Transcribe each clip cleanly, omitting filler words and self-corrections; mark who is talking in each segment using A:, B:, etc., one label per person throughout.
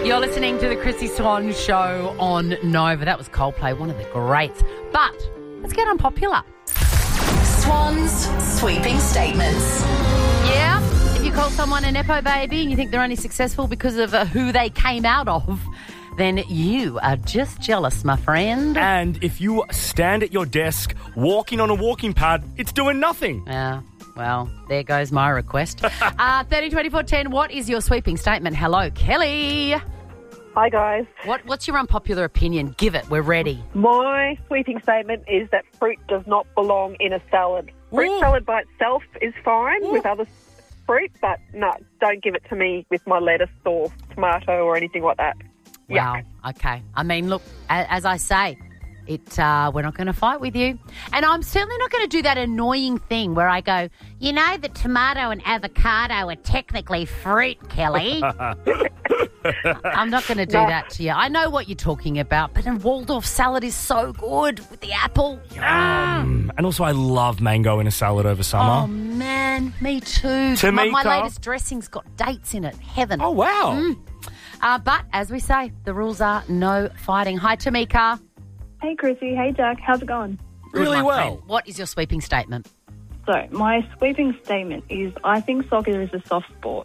A: You're listening to the Chrissy Swan Show on Nova. That was Coldplay, one of the greats. But let's get unpopular.
B: Swan's sweeping statements.
A: Yeah, if you call someone a Nepo baby and you think they're only successful because of who they came out of, then you are just jealous, my friend.
C: And if you stand at your desk walking on a walking pad, it's doing nothing.
A: Yeah. Well, there goes my request. 30 24 10, what is your sweeping statement? Hello, Kelly.
D: Hi, guys.
A: What's your unpopular opinion? Give it. We're ready.
D: My sweeping statement is that fruit does not belong in a salad. Fruit salad by itself is fine with other fruit, but no, don't give it to me with my lettuce or tomato or anything like that.
A: Wow.
D: Yuck.
A: Okay. I mean, look, as I say, we're not going to fight with you. And I'm certainly not going to do that annoying thing where I go, you know, the tomato and avocado are technically fruit, Kelly. I'm not going to do that to you. I know what you're talking about, but a Waldorf salad is so good with the apple.
C: And also, I love mango in a salad over summer.
A: Oh, man, me too.
C: Tamika.
A: My latest dressing's got dates in it. Heaven.
C: Oh, wow.
A: But as we say, the rules are no fighting. Hi, Tamika.
E: Hey, Chrissy. Hey, Jack. How's it going?
C: Really
A: Good, my
C: well.
A: friend. What is your sweeping statement?
E: So, my sweeping statement is I think soccer is a soft sport.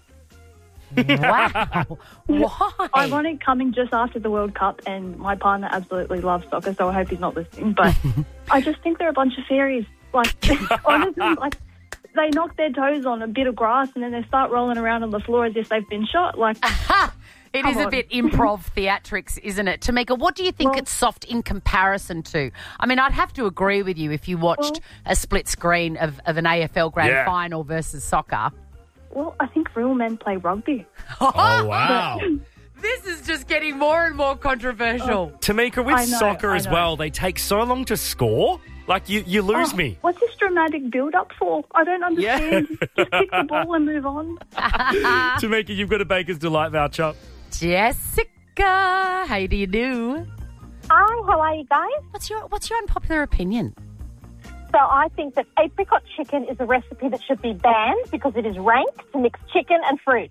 A: Wow. Why?
E: Ironic coming just after the World Cup, and my partner absolutely loves soccer, so I hope he's not listening. But I just think they're a bunch of fairies. Like, honestly, like, they knock their toes on a bit of grass and then they start rolling around on the floor as if they've been shot. Like,
A: It is a bit improv theatrics, isn't it? Tamika, what do you think it's soft in comparison to? I mean, I'd have to agree with you if you watched a split screen of an AFL grand final versus soccer.
E: well, I think real men play rugby.
C: Oh, wow.
A: This is just getting more and more controversial.
C: Tamika, with
E: I know,
C: soccer
E: I
C: as
E: know.
C: well, they take so long to score. Like, you lose me.
E: What's this dramatic build-up for? I don't understand. Just kick the ball and move on.
C: Tamika, you've got a Baker's Delight voucher.
A: Jessica, how do you do?
F: Hi, how are you guys?
A: What's your unpopular opinion?
F: So I think that apricot chicken is a recipe that should be banned because it is rank to mix chicken and fruit.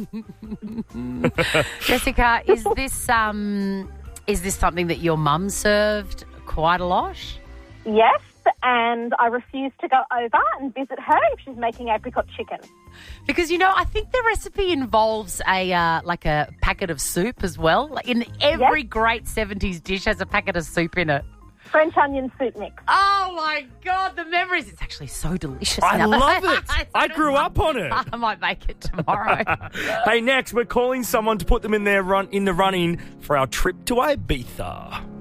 A: Jessica, is this something that your mum served quite a lot?
F: Yes, and I refuse to go over and visit her if she's making apricot chicken.
A: Because, I think the recipe involves a packet of soup as well. Like in every great 70s dish has a packet of soup in it.
F: French onion soup mix.
A: Oh, my God, the memories. It's actually so delicious.
C: I
A: now.
C: love it. I grew up on it.
A: I might make it tomorrow.
C: Hey, next, we're calling someone to put them in the running for our trip to Ibiza.